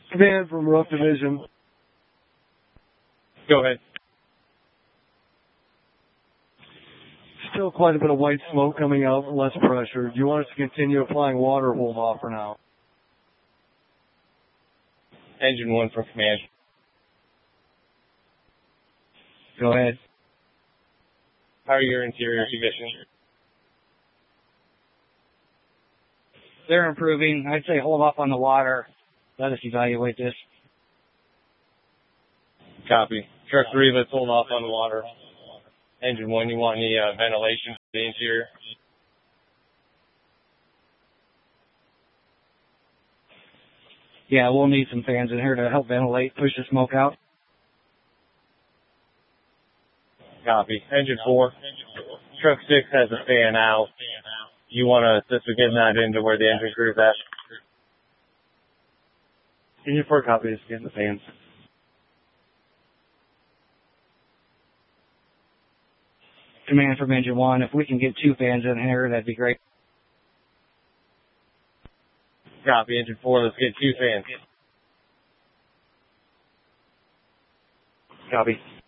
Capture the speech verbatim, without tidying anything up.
Command from Rough Division. Go ahead. Still quite a bit of white smoke coming out, less pressure. Do you want us to continue applying water or hold off for now? Engine one from command. Go ahead. How are your interior conditions? They're improving. I'd say hold off on the water. Let us evaluate this. Copy. Truck three, let's hold off on the water. Engine one, you want any uh, ventilation for the interior? Yeah, we'll need some fans in here to help ventilate, push the smoke out. Copy. Engine four. Truck six has a fan out. You want to assist with getting that into where the engine crew's at? Engine four, copy. Just getting the fans. Command from Engine one, if we can get two fans in here, that'd be great. Copy. Engine four, let's get two fans. Copy.